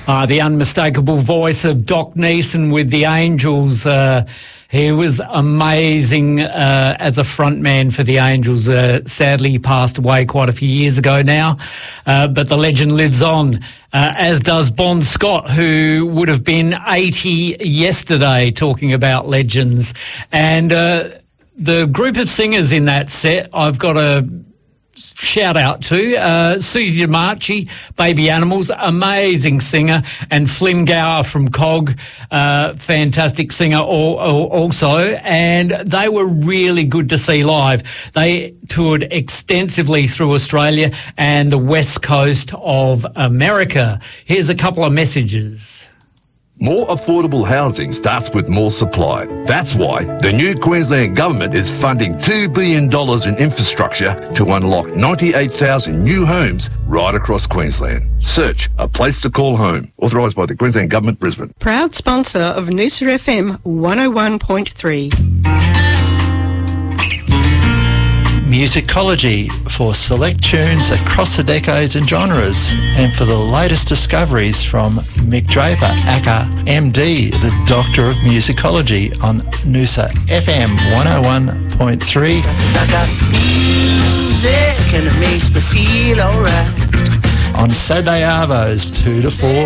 The unmistakable voice of Doc Neeson with the Angels. He was amazing as a frontman for the Angels. Sadly, he passed away quite a few years ago now, but the legend lives on, as does Bon Scott, who would have been 80 yesterday, talking about legends. And the group of singers in that set, I've got a shout out to Susie DiMarchi, Baby Animals, amazing singer, and Flynn Gower from Cog, fantastic singer also, and they were really good to see live. They toured extensively through Australia and the west coast of America. Here's a couple of messages. More affordable housing starts with more supply. That's why the new Queensland Government is funding $2 billion in infrastructure to unlock 98,000 new homes right across Queensland. Search A Place to Call Home. Authorised by the Queensland Government, Brisbane. Proud sponsor of Noosa FM 101.3. Musicology for select tunes across the decades and genres, and for the latest discoveries from Mick Draper, aka MD, the Doctor of Musicology, on Noosa FM 101.3. I got music and it makes me feel alright. On Saturday Arvos 2 to 4